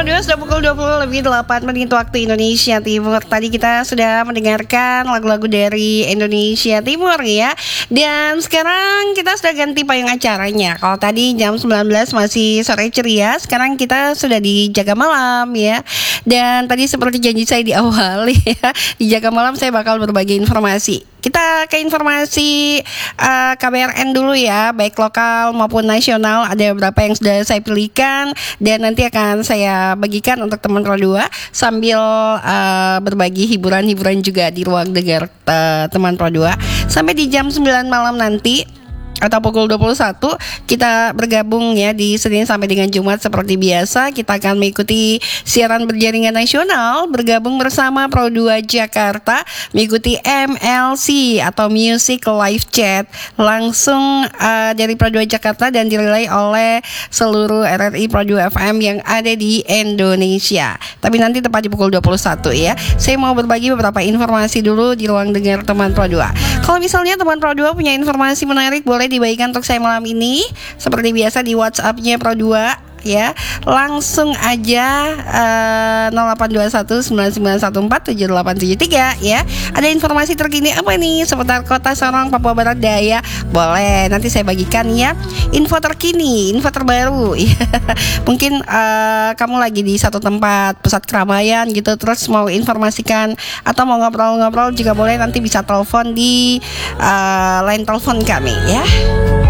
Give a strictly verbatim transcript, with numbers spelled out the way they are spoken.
Pro dua sudah pukul dua puluh lebih delapan menit waktu Indonesia Timur. Tadi kita sudah mendengarkan lagu-lagu dari Indonesia Timur ya. Dan sekarang kita sudah ganti payung acaranya. Kalau tadi jam sembilan belas masih sore ceria, sekarang kita sudah di Jaga Malam ya. Dan tadi seperti janji saya di awal ya, di Jaga Malam saya bakal berbagi informasi. Kita ke informasi uh, K B R N dulu ya, baik lokal maupun nasional. Ada beberapa yang sudah saya pilihkan dan nanti akan saya bagikan untuk teman Pro dua sambil uh, berbagi hiburan-hiburan juga di ruang dengar uh, teman Pro dua. Sampai di jam sembilan malam nanti atau pukul dua puluh satu kita bergabung ya di Senin sampai dengan Jumat seperti biasa. Kita akan mengikuti siaran berjaringan nasional, bergabung bersama Pro dua Jakarta, mengikuti M L C atau Music Live Chat langsung uh, dari Pro dua Jakarta dan direlay oleh seluruh R R I Pro dua F M yang ada di Indonesia. Tapi nanti tepat di pukul dua puluh satu ya. Saya mau berbagi beberapa informasi dulu di ruang dengar teman Pro dua. Kalau misalnya teman Pro dua punya informasi menarik, boleh dibagikan untuk saya malam ini seperti biasa di WhatsApp-nya Pro dua ya. Langsung aja uh, nol delapan dua satu sembilan sembilan satu empat tujuh delapan tujuh tiga ya. Ada informasi terkini apa nih seputar Kota Sorong, Papua Barat Daya? Boleh, nanti saya bagikan ya. Info terkini, info terbaru ya. Mungkin uh, kamu lagi di satu tempat pusat keramaian gitu, terus mau informasikan atau mau ngobrol-ngobrol juga boleh, nanti bisa telepon di uh, line telepon kami ya.